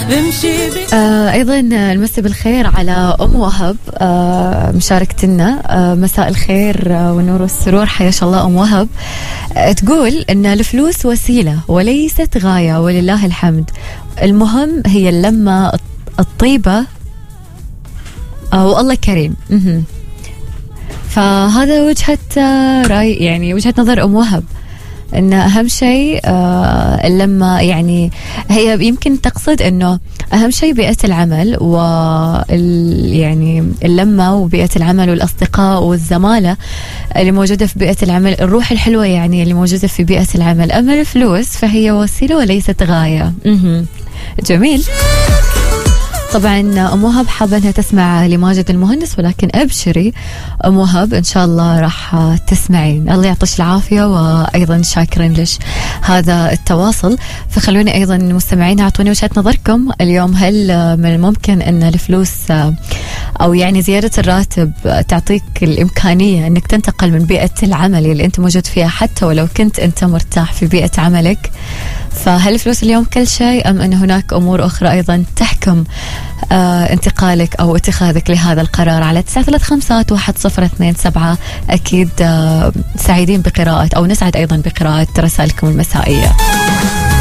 أيضا المسي بالخير على أم وهب مشاركتنا. مساء الخير والنور والسرور، حياك الله أم وهب. تقول إن الفلوس وسيلة وليست غاية، ولله الحمد. المهم هي اللمة الطيبة والله كريم. فهذا وجهة رأي، يعني وجهة نظر أم وهب، إن أهم شيء لما يعني هي يمكن تقصد إنه أهم شيء بيئة العمل يعني اللمة وبيئة العمل والأصدقاء والزمالة اللي موجودة في بيئة العمل، الروح الحلوة يعني اللي موجودة في بيئة العمل. أما الفلوس فهي وسيلة وليست غاية. جميل. طبعا أم وهب حابة أنها تسمع لماجد المهندس، ولكن أبشري أم وهب إن شاء الله راح تسمعين. الله يعطيش العافية، وأيضا شاكرين لش هذا التواصل. فخلوني أيضا مستمعين أعطوني وجهة نظركم اليوم. هل من الممكن أن الفلوس أو يعني زيادة الراتب تعطيك الإمكانية أنك تنتقل من بيئة العمل اللي أنت موجود فيها حتى ولو كنت أنت مرتاح في بيئة عملك؟ فهل الفلوس اليوم كل شيء، أم أن هناك أمور أخرى أيضا تحكم انتقالك أو اتخاذك لهذا القرار؟ على 93510227 أكيد سعيدين بقراءة أو نسعد أيضا بقراءة رسائلكم المسائية.